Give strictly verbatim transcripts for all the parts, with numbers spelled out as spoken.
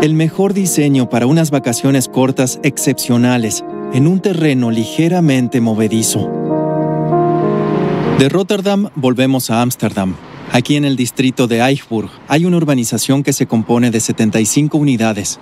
El mejor diseño para unas vacaciones cortas excepcionales en un terreno ligeramente movedizo. De Rotterdam volvemos a Ámsterdam. Aquí en el distrito de Eichburg hay una urbanización que se compone de setenta y cinco unidades.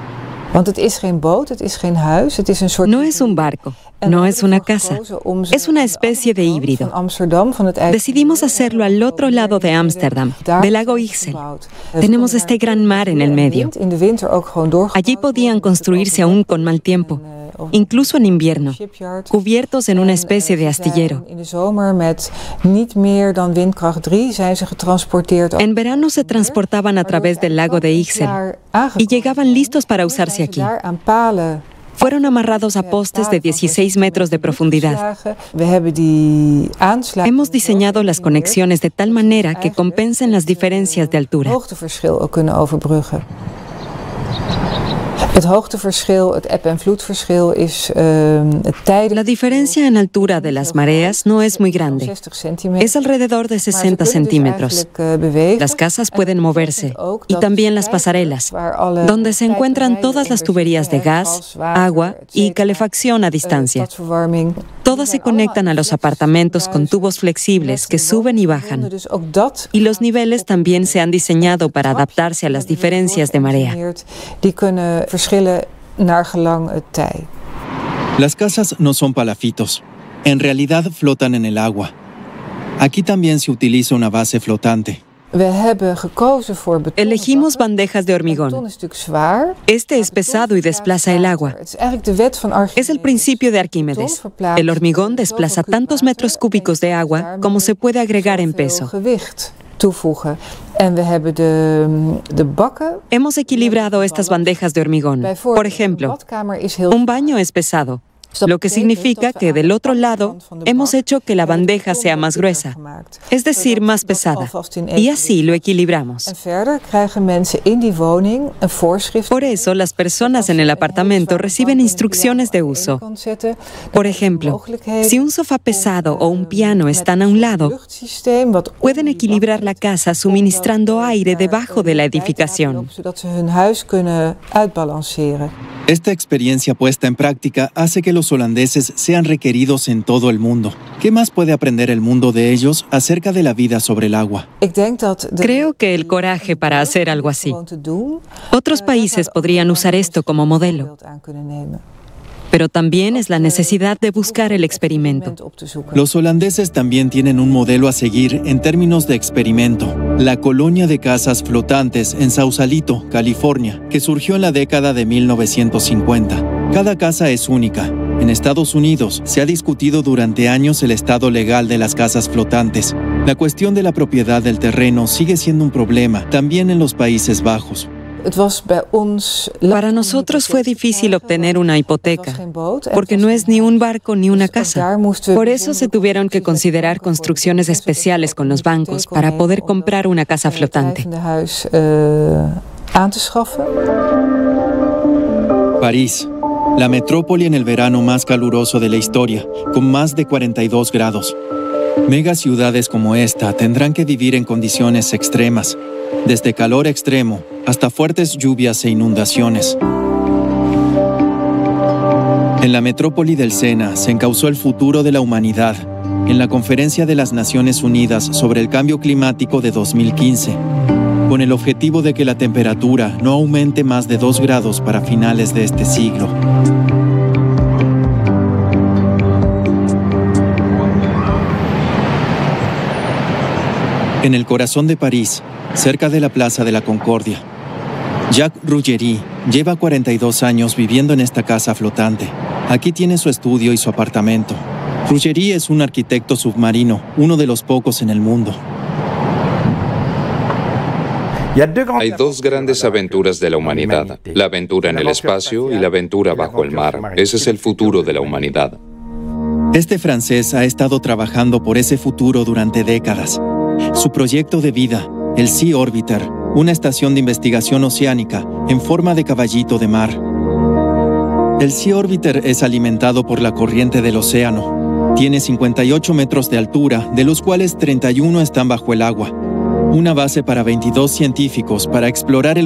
No es un barco, no es una casa, es una especie de híbrido. Decidimos hacerlo al otro lado de Ámsterdam, del lago Ixel. Tenemos este gran mar en el medio. Allí podían construirse aún con mal tiempo, incluso en invierno, cubiertos en una especie de astillero. En verano se transportaban a través del lago de Ixel y llegaban listos para usarse aquí. Fueron amarrados a postes de dieciséis metros de profundidad. Hemos diseñado las conexiones de tal manera que compensen las diferencias de altura. La diferencia en altura de las mareas no es muy grande. Es alrededor de sesenta centímetros. Las casas pueden moverse y también las pasarelas, donde se encuentran todas las tuberías de gas, agua y calefacción a distancia. Todas se conectan a los apartamentos con tubos flexibles que suben y bajan. Y los niveles también se han diseñado para adaptarse a las diferencias de marea. Las casas no son palafitos. En realidad flotan en el agua. Aquí también se utiliza una base flotante. Elegimos bandejas de hormigón. Este es pesado y desplaza el agua. Es el principio de Arquímedes. El hormigón desplaza tantos metros cúbicos de agua como se puede agregar en peso. Hemos equilibrado estas bandejas de hormigón. Por ejemplo, un baño es pesado, lo que significa que del otro lado hemos hecho que la bandeja sea más gruesa, es decir, más pesada, y así lo equilibramos. Por eso, las personas en el apartamento reciben instrucciones de uso. Por ejemplo, si un sofá pesado o un piano están a un lado, pueden equilibrar la casa suministrando aire debajo de la edificación. Esta experiencia puesta en práctica hace que los holandeses sean requeridos en todo el mundo. ¿Qué más puede aprender el mundo de ellos acerca de la vida sobre el agua? Creo que el coraje para hacer algo así. Otros países podrían usar esto como modelo. Pero también es la necesidad de buscar el experimento. Los holandeses también tienen un modelo a seguir en términos de experimento. La colonia de casas flotantes en Sausalito, California, que surgió en la década de mil novecientos cincuenta. Cada casa es única. En Estados Unidos se ha discutido durante años el estado legal de las casas flotantes. La cuestión de la propiedad del terreno sigue siendo un problema, también en los Países Bajos. Para nosotros fue difícil obtener una hipoteca, porque no es ni un barco ni una casa. Por eso se tuvieron que considerar construcciones especiales con los bancos para poder comprar una casa flotante. París, la metrópoli en el verano más caluroso de la historia, con más de cuarenta y dos grados. Megaciudades como esta tendrán que vivir en condiciones extremas, desde calor extremo hasta fuertes lluvias e inundaciones. En la metrópoli del Sena se encauzó el futuro de la humanidad en la Conferencia de las Naciones Unidas sobre el Cambio Climático de dos mil quince, con el objetivo de que la temperatura no aumente más de dos grados para finales de este siglo. En el corazón de París, cerca de la Plaza de la Concordia, Jacques Ruggieri lleva cuarenta y dos años viviendo en esta casa flotante. Aquí tiene su estudio y su apartamento. Ruggieri es un arquitecto submarino, uno de los pocos en el mundo. Hay dos grandes aventuras de la humanidad, la aventura en el espacio y la aventura bajo el mar. Ese es el futuro de la humanidad. Este francés ha estado trabajando por ese futuro durante décadas. Su proyecto de vida, el Sea Orbiter, una estación de investigación oceánica en forma de caballito de mar. El Sea Orbiter es alimentado por la corriente del océano. Tiene cincuenta y ocho metros de altura, de los cuales treinta y uno están bajo el agua. Una base para veintidós científicos para explorar el